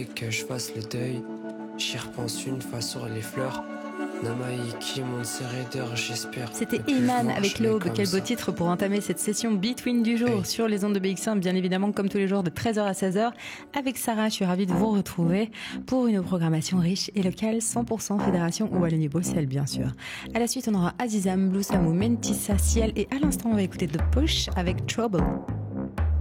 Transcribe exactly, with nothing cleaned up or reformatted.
fallait que je fasse le deuil. J'y repense une fois sur les fleurs. Namaiki, mon serré-d'heure, j'espère. C'était Iman avec l'Aube. Quel beau titre pour entamer cette session Between du jour hey. Sur les ondes de B X un, bien évidemment, comme tous les jours de treize heures à seize heures. Avec Sarah, je suis ravie de vous retrouver pour une programmation riche et locale, cent pour cent Fédération Wallonie-Bruxelles, bien sûr. À la suite, on aura Azizam, Blue Samou, Mentissa, Ciel et à l'instant, on va écouter The Push avec Trouble.